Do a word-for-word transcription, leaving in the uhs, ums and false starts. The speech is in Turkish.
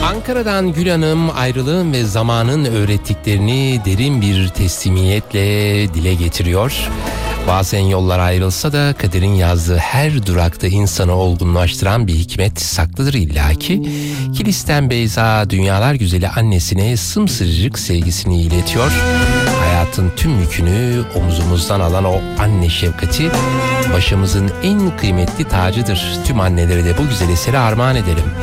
Ankara'dan Gül Hanım ayrılığın ve zamanın öğrettiklerini derin bir teslimiyetle dile getiriyor. Bazen yollar ayrılsa da kaderin yazdığı her durakta insanı olgunlaştıran bir hikmet saklıdır illaki. Kilis'ten Beyza dünyalar güzeli annesine sımsıcacık sevgisini iletiyor. Hayatın tüm yükünü omuzumuzdan alan o anne şefkati başımızın en kıymetli tacıdır. Tüm annelere de bu güzel eseri armağan edelim.